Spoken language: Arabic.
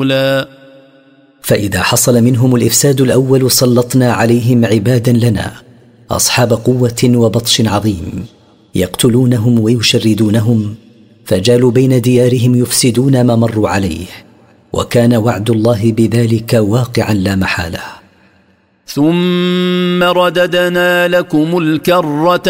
فإذا حصل منهم الإفساد الأول سلطنا عليهم عبادا لنا أصحاب قوة وبطش عظيم يقتلونهم ويشردونهم، فجالوا بين ديارهم يفسدون ما مروا عليه، وكان وعد الله بذلك واقعا لا محالة. ثم رددنا لكم الكرة